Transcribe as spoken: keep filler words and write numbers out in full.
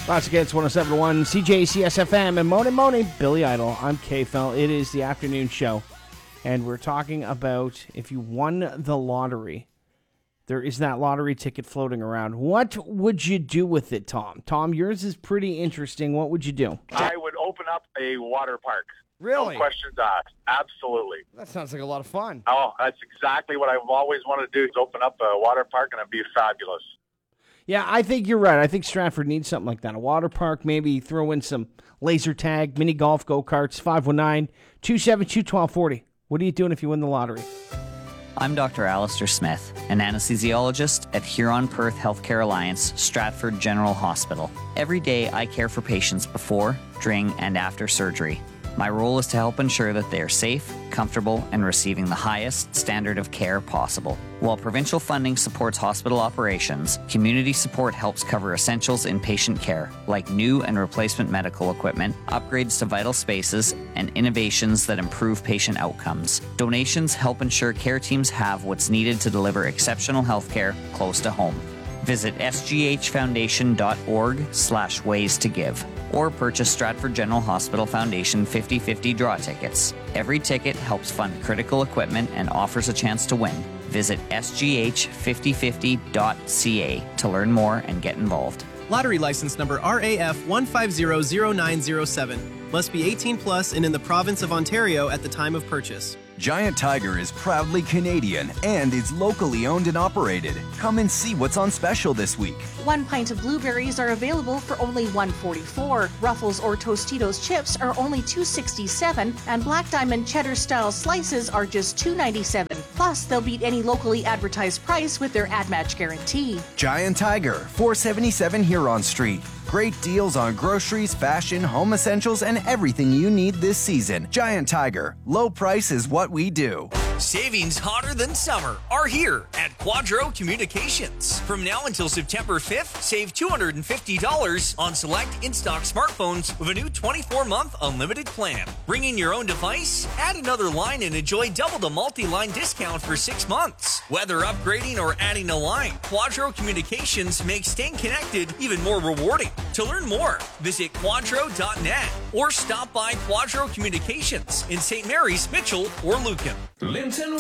Lots of Kids, one oh seven point one, C J C S F M, and Moni Moni, Billy Idol. I'm K-Fel. It is the afternoon show, and we're talking about if you won the lottery, there is that lottery ticket floating around. What would you do with it, Tom? Tom, yours is pretty interesting. What would you do? I would open up a water park. Really? No questions asked. Absolutely. That sounds like a lot of fun. Oh, that's exactly what I've always wanted to do, is open up a water park, and it'd be fabulous. Yeah, I think you're right. I think Stratford needs something like that. A water park, maybe throw in some laser tag, mini golf, go-karts, five one nine, two seven two, one two four zero. What are you doing if you win the lottery? I'm Doctor Alistair Smith, an anesthesiologist at Huron-Perth Healthcare Alliance, Stratford General Hospital. Every day I care for patients before, during, and after surgery. My role is to help ensure that they are safe, comfortable, and receiving the highest standard of care possible. While provincial funding supports hospital operations, community support helps cover essentials in patient care, like new and replacement medical equipment, upgrades to vital spaces, and innovations that improve patient outcomes. Donations help ensure care teams have what's needed to deliver exceptional healthcare close to home. Visit sghfoundation.org slash ways to give. Or purchase Stratford General Hospital Foundation fifty fifty draw tickets. Every ticket helps fund critical equipment and offers a chance to win. Visit s g h fifty fifty dot c a to learn more and get involved. Lottery license number R A F one five zero zero nine zero seven. Must be eighteen plus and in the province of Ontario at the time of purchase. Giant Tiger is proudly Canadian and is locally owned and operated. Come and see what's on special this week. One pint of blueberries are available for only one forty-four. Ruffles or Tostitos chips are only two sixty-seven, and Black Diamond Cheddar style slices are just two ninety-seven. Plus, they'll beat any locally advertised price with their ad match guarantee. Giant Tiger, four seventy-seven Huron Street. Great deals on groceries, fashion, home essentials, and everything you need this season. Giant Tiger. Low price is what we do. Savings hotter than summer are here at Quadro Communications. From now until September fifth, save two hundred fifty dollars on select in-stock smartphones with a new twenty-four month unlimited plan. Bring in your own device, add another line, and enjoy double the multi-line discount for six months. Whether upgrading or adding a line, Quadro Communications makes staying connected even more rewarding. To learn more, visit quadro dot net or stop by Quadro Communications in Saint Mary's, Mitchell, or Lucan. Linton